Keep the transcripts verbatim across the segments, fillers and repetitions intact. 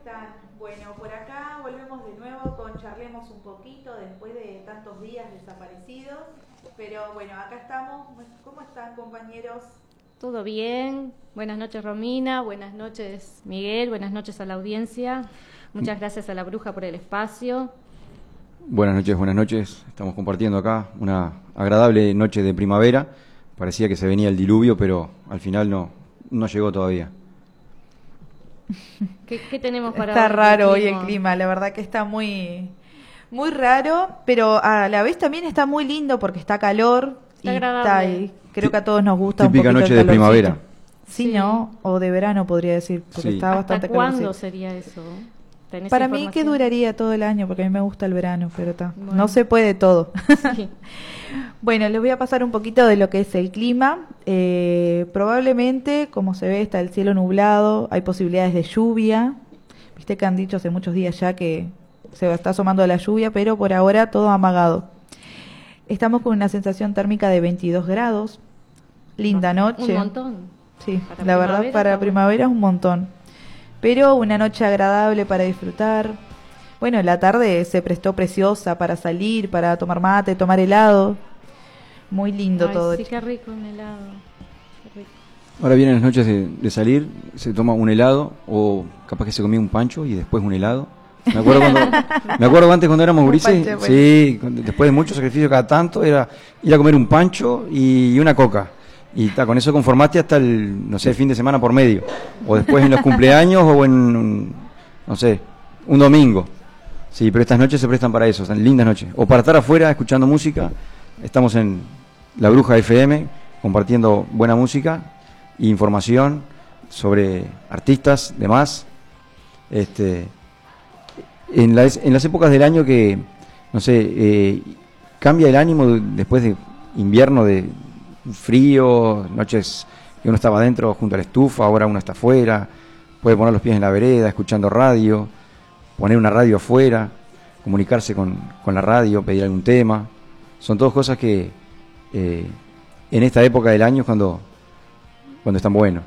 están? Bueno, por acá volvemos de nuevo con Charlemos un poquito después de tantos días desaparecidos. Pero bueno, acá estamos. ¿Cómo están, compañeros? Todo bien. Buenas noches, Romina. Buenas noches, Miguel. Buenas noches a la audiencia. Muchas gracias a la Bruja por el espacio. Buenas noches, buenas noches. Estamos compartiendo acá una agradable noche de primavera. Parecía que se venía el diluvio, pero al final no, no llegó todavía. ¿Qué, qué tenemos para Está hoy? raro hoy el clima, la verdad que está muy, muy raro, pero a la vez también está muy lindo porque está calor. Está y agradable. Está, y creo que a todos nos gusta Típica un poquito noche el de calorcito. primavera. Sí, Sí. ¿no? O de verano podría decir, porque Sí. está bastante ¿Hasta cuándo calorcito. sería eso? ¿Tenés Para mí que información? duraría todo el año, porque a mí me gusta el verano, pero está. Bueno. No se puede todo. Sí. Bueno, les voy a pasar un poquito de lo que es el clima. Eh, probablemente, como se ve, está el cielo nublado, hay posibilidades de lluvia. Viste que han dicho hace muchos días ya que se está asomando la lluvia, pero por ahora todo amagado. Estamos con una sensación térmica de veintidós grados. Linda noche. Un montón. Sí, Para la verdad primavera para está bueno. primavera es un montón. Pero una noche agradable para disfrutar. Bueno, la tarde se prestó preciosa para salir, para tomar mate, tomar helado. Muy lindo Ay, todo. sí, qué rico un helado. Qué rico. Ahora vienen las noches de, de salir, se toma un helado o capaz que se comía un pancho y después un helado. Me acuerdo cuando, me acuerdo antes cuando éramos Un gurises, pancho, bueno. sí, cuando- después de mucho sacrificio cada tanto era ir a comer un pancho y una coca. Y ta, con eso conformaste hasta el, no sé, fin de semana por medio. O después en los cumpleaños o en, un, no sé, un domingo. Sí, pero estas noches se prestan para eso, están lindas noches. O para estar afuera escuchando música. Estamos en La Bruja F M compartiendo buena música e información sobre artistas, demás. Este, en, las, en las épocas del año que, no sé, eh, cambia el ánimo de- después de invierno, de frío, noches que uno estaba adentro junto a la estufa, ahora uno está afuera, puede poner los pies en la vereda, escuchando radio, poner una radio afuera, comunicarse con, con la radio, pedir algún tema. Son todas cosas que eh, en esta época del año es cuando, cuando están buenos.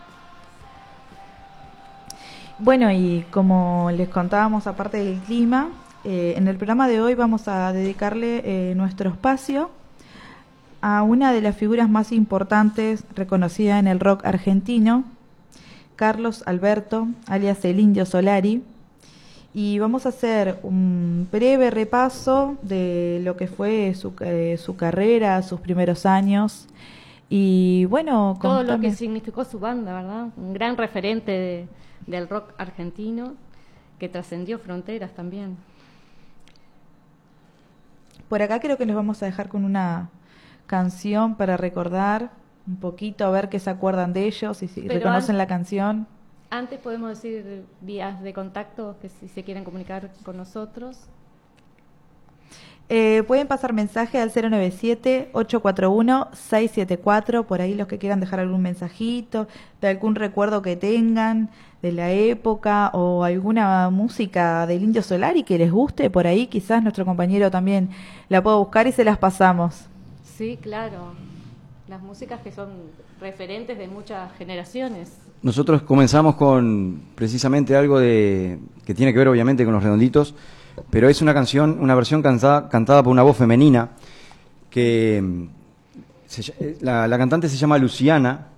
Bueno, y como les contábamos, aparte del clima, eh, en el programa de hoy vamos a dedicarle eh, nuestro espacio a una de las figuras más importantes reconocida en el rock argentino, Carlos Alberto, alias el Indio Solari, y vamos a hacer un breve repaso de lo que fue su, eh, su carrera, sus primeros años, y bueno, Todo lo contame- que significó su banda, ¿verdad? Un gran referente de- del rock argentino que trascendió fronteras también. Por acá creo que les vamos a dejar con una canción para recordar un poquito, a ver qué se acuerdan de ellos y si Pero reconocen an- la canción. Antes podemos decir vías de contacto, que si se quieren comunicar con nosotros. Eh, pueden pasar mensaje al cero nueve siete, ocho cuatro uno, seis siete cuatro, por ahí los que quieran dejar algún mensajito, de algún recuerdo que tengan de la época o alguna música del Indio Solari que les guste, por ahí quizás nuestro compañero también la pueda buscar y se las pasamos. Sí, claro. Las músicas que son referentes de muchas generaciones. Nosotros comenzamos con precisamente algo de que tiene que ver obviamente con Los Redonditos, pero es una canción, una versión cantada, cantada por una voz femenina que mm, se ll- la, la cantante se llama Luciana